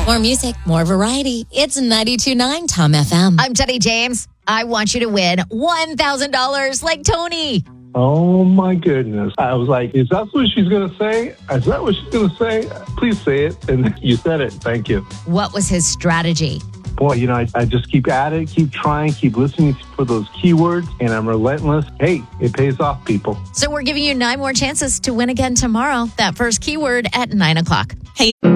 More music, more variety. It's 92.9 Tom FM. I'm Teddy James. I want you to win $1,000 like Tony. Oh, my goodness. I was like, is that what she's going to say? Is that what she's going to say? Please say it. And you said it. Thank you. What was his strategy? Boy, I just keep at it, keep trying, keep listening for those keywords, and I'm relentless. Hey, it pays off, people. So we're giving you 9 more chances to win again tomorrow. That first keyword at 9 o'clock. Hey.